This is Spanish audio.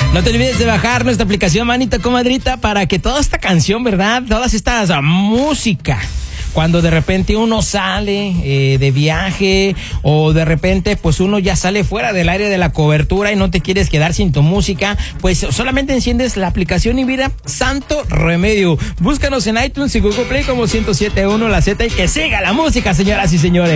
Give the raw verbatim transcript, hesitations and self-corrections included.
No te olvides de bajar nuestra aplicación, manita comadrita, para que toda esta canción, ¿verdad? Todas estas uh, música, cuando de repente uno sale eh, de viaje o de repente pues uno ya sale fuera del área de la cobertura y no te quieres quedar sin tu música, pues solamente enciendes la aplicación y mira, santo remedio. Búscanos en iTunes y Google Play como ciento siete punto uno La Z y que siga la música, señoras y señores.